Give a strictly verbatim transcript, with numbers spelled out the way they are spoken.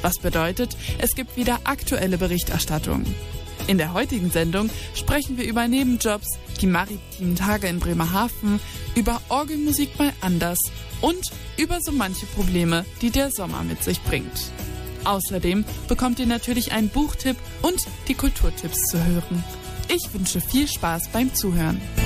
Was bedeutet, es gibt wieder aktuelle Berichterstattung. In der heutigen Sendung sprechen wir über Nebenjobs, die maritimen Tage in Bremerhaven, über Orgelmusik mal anders und über so manche Probleme, die der Sommer mit sich bringt. Außerdem bekommt ihr natürlich einen Buchtipp und die Kulturtipps zu hören. Ich wünsche viel Spaß beim Zuhören.